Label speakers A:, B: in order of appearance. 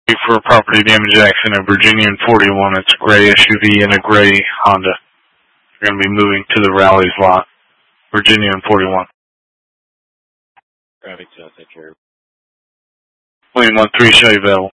A: For a property damage accident at Virginia and 41. It's a gray SUV and a gray Honda. You're going to be moving to the Rallies lot. Virginia and 41.
B: Traffic, so I'll take care of it.
A: William 13, show you available.